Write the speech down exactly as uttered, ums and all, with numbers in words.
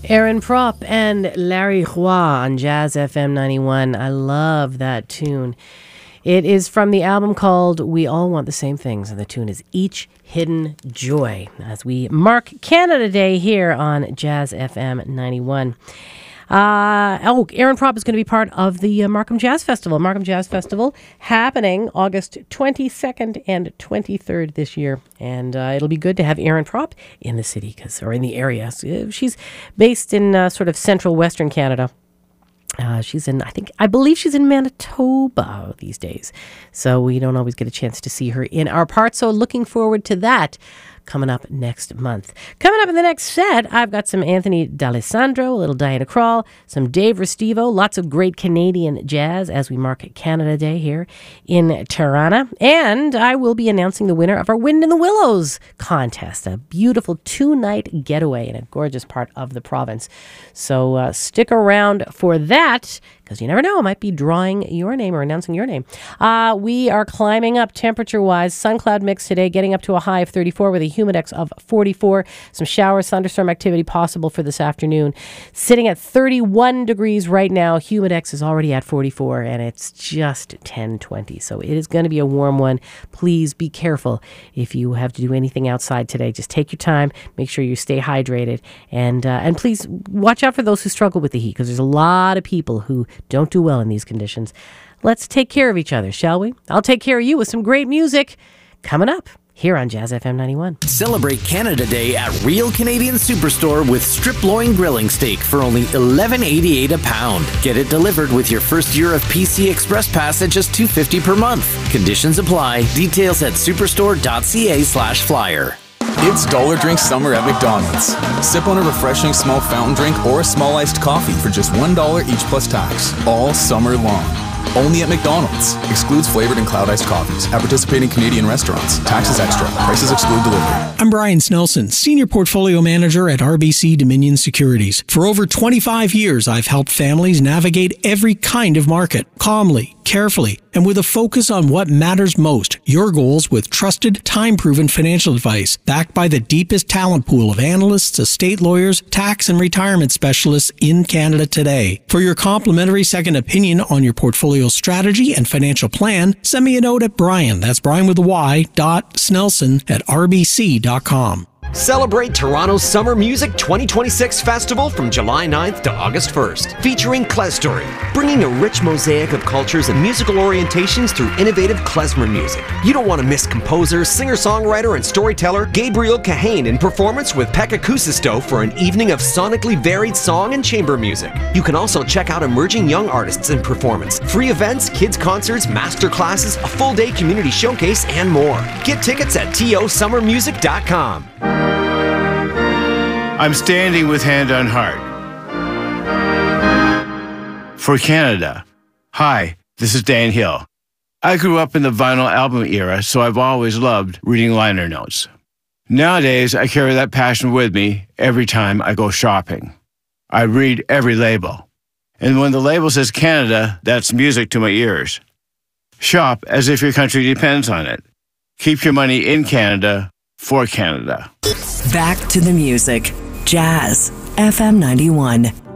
Aaron Propp and Larry Roy on Jazz F M ninety-one. I love that tune. It is from the album called We All Want the Same Things, and the tune is Each Hidden Joy, as we mark Canada Day here on Jazz F M ninety-one. Uh, oh, Aaron Propp is going to be part of the uh, Markham Jazz Festival. Markham Jazz Festival happening August twenty-second and twenty-third this year. And uh, it'll be good to have Aaron Propp in the city, cause, or in the area. So, she's based in uh, sort of central western Canada. Uh, she's in, I think, I believe she's in Manitoba these days. So we don't always get a chance to see her in our part. So looking forward to that coming up next month. Coming up in the next set, I've got some Anthony D'Alessandro, a little Diana Krall, some Dave Restivo, lots of great Canadian jazz as we mark Canada Day here in Tirana. And I will be announcing the winner of our Wind in the Willows contest, a beautiful two-night getaway in a gorgeous part of the province. So uh, stick around for that, because you never know, I might be drawing your name or announcing your name. Uh, we are climbing up temperature-wise. Sun cloud mix today, getting up to a high of thirty-four with a humidex of forty-four. Some showers, thunderstorm activity possible for this afternoon. Sitting at thirty-one degrees right now. Humidex is already at forty-four, and it's just ten twenty. So it is going to be a warm one. Please be careful if you have to do anything outside today. Just take your time. Make sure you stay hydrated. And, uh, and please watch out for those who struggle with the heat, because there's a lot of people who don't do well in these conditions. Let's take care of each other, shall we? I'll take care of you with some great music coming up here on Jazz F M ninety-one. Celebrate Canada Day at Real Canadian Superstore with strip loin grilling steak for only eleven eighty-eight a pound. Get it delivered with your first year of P C Express Pass at just two fifty per month. Conditions apply. Details at superstore.ca slash flyer. It's Dollar Drink Summer at McDonald's. Sip on a refreshing small fountain drink or a small iced coffee for just one dollar each plus tax, all summer long. Only at McDonald's. Excludes flavored and cloud iced coffees. At participating Canadian restaurants. Taxes extra. Prices exclude delivery. I'm Brian Snelson, Senior Portfolio Manager at R B C Dominion Securities. For over twenty-five years, I've helped families navigate every kind of market, calmly, carefully, and with a focus on what matters most, your goals with trusted, time-proven financial advice, backed by the deepest talent pool of analysts, estate lawyers, tax and retirement specialists in Canada today. For your complimentary second opinion on your portfolio strategy and financial plan, send me a note at Brian, that's Brian with a Y, dot Snelson at R B C dot com. Celebrate Toronto's Summer Music twenty twenty-six Festival from July ninth to August first, featuring Klezstory, bringing a rich mosaic of cultures and musical orientations through innovative klezmer music. You don't want to miss composer, singer-songwriter, and storyteller Gabriel Kahane in performance with Pekka Kuusisto for an evening of sonically varied song and chamber music. You can also check out emerging young artists in performance, free events, kids' concerts, master classes, a full-day community showcase, and more. Get tickets at T O summer music dot com. I'm standing with hand on heart. For Canada. Hi, this is Dan Hill. I grew up in the vinyl album era, so I've always loved reading liner notes. Nowadays, I carry that passion with me every time I go shopping. I read every label. And when the label says Canada, that's music to my ears. Shop as if your country depends on it. Keep your money in Canada for Canada. Back to the music. Jazz F M ninety-one.